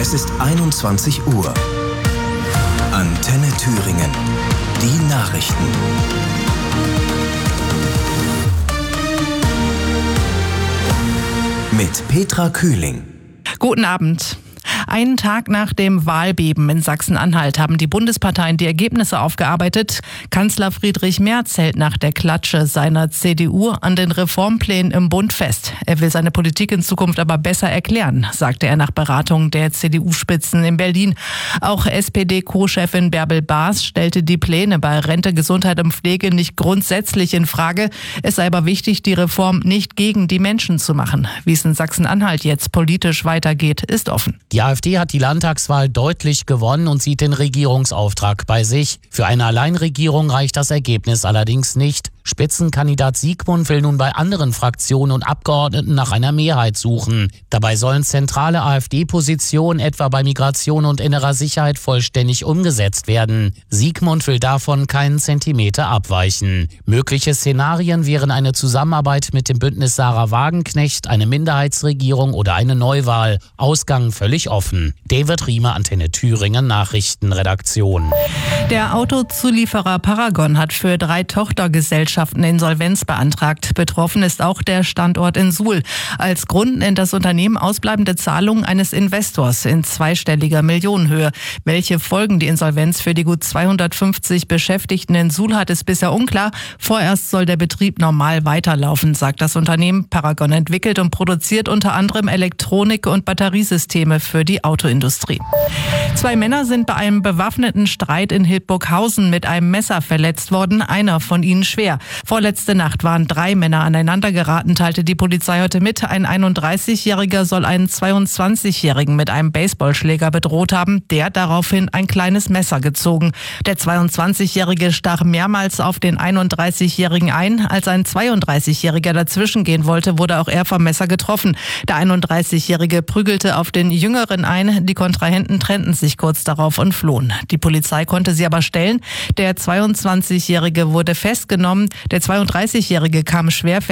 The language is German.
Es ist 21 Uhr. Antenne Thüringen. Die Nachrichten. Mit Petra Kühling. Guten Abend. Einen Tag nach dem Wahlbeben in Sachsen-Anhalt haben die Bundesparteien die Ergebnisse aufgearbeitet. Kanzler Friedrich Merz hält nach der Klatsche seiner CDU an den Reformplänen im Bund fest. Er will seine Politik in Zukunft aber besser erklären, sagte er nach Beratung der CDU-Spitzen in Berlin. Auch SPD-Co-Chefin Bärbel Baas stellte die Pläne bei Rente, Gesundheit und Pflege nicht grundsätzlich in Frage. Es sei aber wichtig, die Reform nicht gegen die Menschen zu machen. Wie es in Sachsen-Anhalt jetzt politisch weitergeht, ist offen. Die AfD hat die Landtagswahl deutlich gewonnen und sieht den Regierungsauftrag bei sich. Für eine Alleinregierung reicht das Ergebnis allerdings nicht. Spitzenkandidat Siegmund will nun bei anderen Fraktionen und Abgeordneten nach einer Mehrheit suchen. Dabei sollen zentrale AfD-Positionen etwa bei Migration und innerer Sicherheit vollständig umgesetzt werden. Siegmund will davon keinen Zentimeter abweichen. Mögliche Szenarien wären eine Zusammenarbeit mit dem Bündnis Sarah Wagenknecht, eine Minderheitsregierung oder eine Neuwahl. Ausgang völlig offen. David Riemer, Antenne Thüringen, Nachrichtenredaktion. Der Autozulieferer Paragon hat für 3 Tochtergesellschaften Insolvenz beantragt. Betroffen ist auch der Standort in Suhl. Als Grund nennt das Unternehmen ausbleibende Zahlungen eines Investors in zweistelliger Millionenhöhe. Welche Folgen die Insolvenz für die gut 250 Beschäftigten in Suhl hat, ist bisher unklar. Vorerst soll der Betrieb normal weiterlaufen, sagt das Unternehmen. Paragon entwickelt und produziert unter anderem Elektronik- und Batteriesysteme für die Autoindustrie. 2 Männer sind bei einem bewaffneten Streit in Hildburghausen mit einem Messer verletzt worden, einer von ihnen schwer. Vorletzte Nacht waren 3 Männer aneinander geraten, teilte die Polizei heute mit. Ein 31-Jähriger soll einen 22-Jährigen mit einem Baseballschläger bedroht haben, der daraufhin ein kleines Messer gezogen. Der 22-Jährige stach mehrmals auf den 31-Jährigen ein. Als ein 32-Jähriger dazwischen gehen wollte, wurde auch er vom Messer getroffen. Der 31-Jährige prügelte auf den Jüngeren ein. Die Kontrahenten trennten sich kurz darauf und flohen. Die Polizei konnte sie aber stellen. Der 22-Jährige wurde festgenommen. Der 32-Jährige kam schwer